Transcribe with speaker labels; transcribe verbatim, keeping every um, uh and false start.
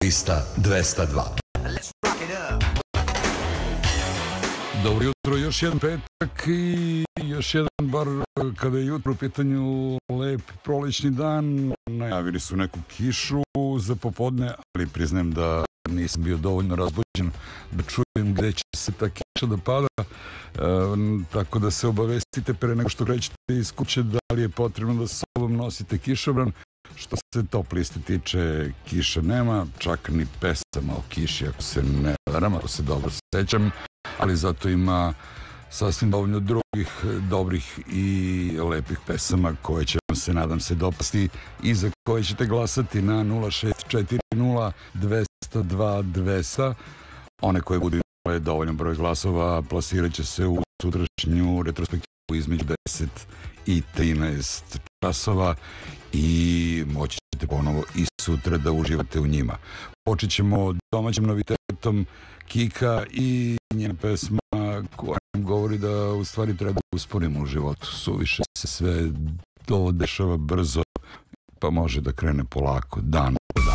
Speaker 1: Lista dvesta dva.
Speaker 2: Dobro jutro, još jedan petak i još jedan, bar kada je jutro u pitanju, lep prolećni dan. Najavili su neku kišu za popodne, ali priznajem da nisam bio dovoljno razbuđen da čujem gde će se ta kiša da pada, e, tako da se obavestite pre nego što krećete iz kuće da li je potrebno da sa sobom nosite kišobran. Što se top liste tiče, kiša nema, čak ni pesama o kiši, ako se ne varam, ako se dobro sećam, ali zato ima sasvim dovoljno drugih dobrih i lepih pesama koje će vam se, nadam se, dopasti i za koje ćete glasati na nula šest četiri nula dvesta dva dvesta. One koje budu imale dovoljan broj glasova plasirat će se u sutrašnju retrospektivu između deset i trinaest časova i moći ćete ponovo i sutra da uživate u njima. Počet ćemo domaćim novitetom Kika i njena pesma koja nam govori da u stvari treba usporimo u životu. Suviše se sve to dešava brzo, pa može da krene polako, dan po dan.